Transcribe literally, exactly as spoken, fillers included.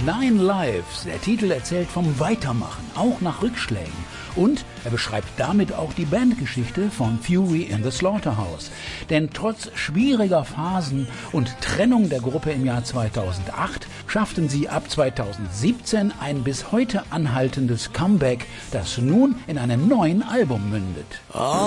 Nine Lives, der Titel erzählt vom Weitermachen, auch nach Rückschlägen. Und er beschreibt damit auch die Bandgeschichte von Fury in the Slaughterhouse. Denn trotz schwieriger Phasen und Trennung der Gruppe im Jahr zweitausendacht schafften sie ab zweitausendsiebzehn ein bis heute anhaltendes Comeback, das nun in einem neuen Album mündet.